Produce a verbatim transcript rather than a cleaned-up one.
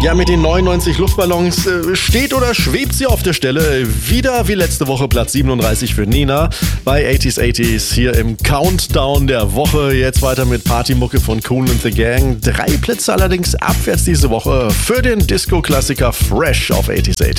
Ja, mit den neunundneunzig Luftballons äh, steht oder schwebt sie auf der Stelle. Wieder wie letzte Woche Platz siebenunddreißig für Nena bei achtziger achtziger hier im Countdown der Woche. Jetzt weiter mit Partymucke von Kool and the Gang. Drei Plätze allerdings abwärts diese Woche für den Disco-Klassiker Fresh auf achtziger achtziger.